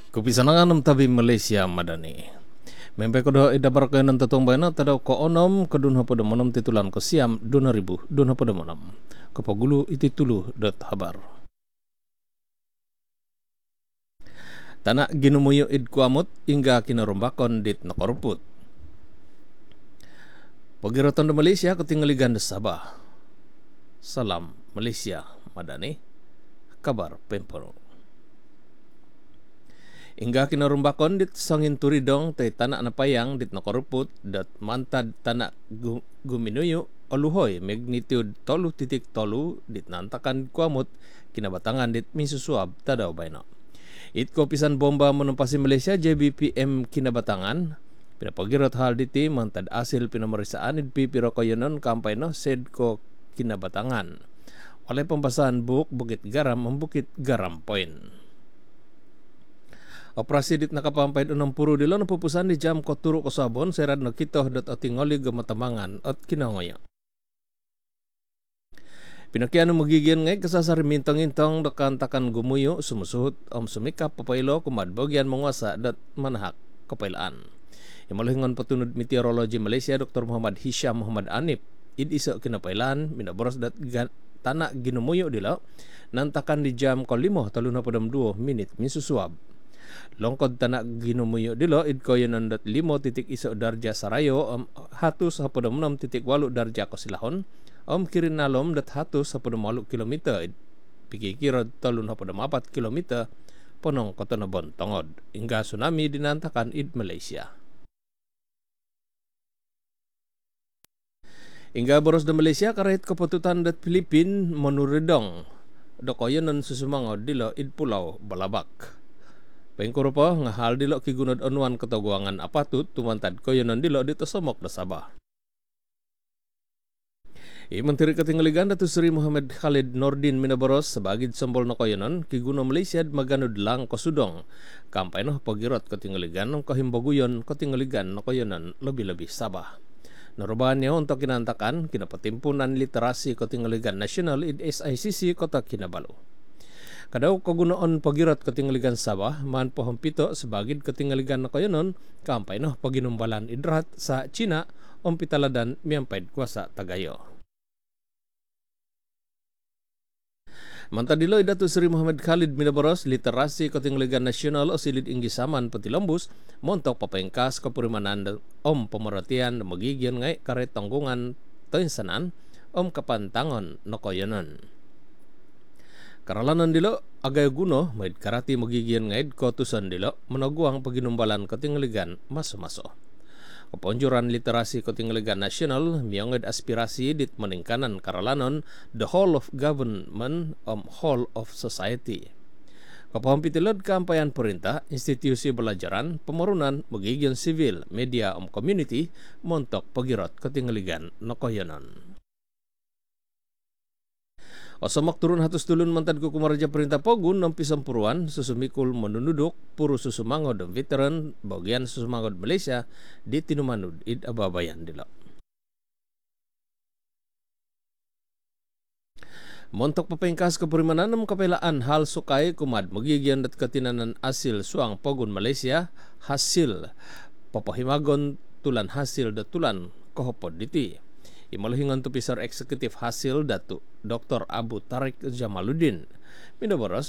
Kupisanangan tabi Malaysia madani. Mempe kodo idabar kayanan tatong bayana tadaw ko onom kadunha pada monom titulan ko siam 2000 dunha pada monom. Kapagulu iti tulu dot habar. Tanak ginumuyo id kuamot hingga kinarumbakon dit nakoruput. Pagiraton da Malaysia ketinggaligan da Sabah. Salam Malaysia madani. Kabar Pempero. Hingga kinarumbakon dit sangin turidong tay tanak na payang dit nakoruput dat mantad tanak guminuyo oluhoy magnitude 3.3 dit nantakan kuamot kinabatangan dit misusuab tadaw bayna. Itko pisan bomba menumpasi Malaysia JBPM kinabatangan pinapagirot hal diti mantad asil pinamarisaan id pipiro koyonon kampay no sedko kinabatangan oleh pembasahan Bukit Garam membukit Garam Point. Operasi dit nakapampay 60 dilo napupusan di jam ko turu ko sabon serad nakitoh dot atingoli gamatamangan at kinangoya. Pinakiano magigyan ngay kasasar mintong-intong dakantakan gumuyo sumusuhot sumikap papaylo kumadbogyan mangwasa dat manahak kapailaan. Imaluhingon patunod Meteorology Malaysia Dr. Muhammad Hisham Muhammad Anip id iso kinapailan minaboros dat tanak ginumuyo dilo nantakan di jam ko 5:32 minit misusuab. Longkod tanak ginumuyo dilo id ko yun 5.1 darja sarayo hatus 6.8 darja kosilahon kirinalom dat hatus 10 kilometer pikikirod 3.4 kilometer ponong kotonobon tongod hingga tsunami dinantakan id Malaysia. Hingga boros da Malaysia karait kepututan dat Filipin menuridong dokoyonon susumangod dilo id pulau Balabak. Pengkuro po nga hal dilo kigunod onuan kataguangan apatut tumantad ko yun dilo dito sa Mok da Sabah. Menteri Katinggaligan Datu Seri Muhammad Khalid Nordin minaboros sa bagid sambol na koyonon kiguno Malaysia maganud lang kosudong kampay no pagirot Katinggaligan ng kahimbaguyon Katinggaligan na koyonon labi-labi Sabah. Narubahan niya untuk kinantakan kinapatimpunan literasi Katinggaligan National id SICC Kota Kinabalu. Kadaw kagunoon pagirot Katinggaligan Sabah man po hampito sa bagid Katinggaligan na koyonon kampay no paginumbalan idrat sa China pitaladan miyampaid kuasa tagayo. Mantadilo Datu Seri Muhammad Khalid minaboros literasi Katinggaligan Nasional o silid inggisaman patilombus montok papengkas kapurimanan pamaratian na magigyan ngay karet tanggungan tensanan kapantangon no koyonon. Karalanan dilo agay guno maid karati magigyan ngaid kotusan dilo managuang paginumbalan Katinggaligan maso-maso. Kaponjuran literasi Katinggaligan Nasional miyonged aspirasi dit meningkanan karalanon the whole of government whole of society. Kapahompitilod kampayan perintah, institusi belajaran, pemarunan, magigyan sivil, media community, montok pagirot Katinggaligan nokoyonon. Osamak turun hatus tulun mantad ko kumaraja perintah pogun ng pisampuruan susumikul menunduk puru susumangod veteran bagian susumangod Malaysia di tinumanud id ababayan dilo. Montok papengkas kapurimanan ng kapailaan hal sukay kumad magigyan dat katinanan asil suang pogun Malaysia hasil papahimagon tulan hasil datulan kohopod diti. Imaluhingan tu pisar eksekutif hasil Datu Dr. Abu Tarik Jamaluddin minaboros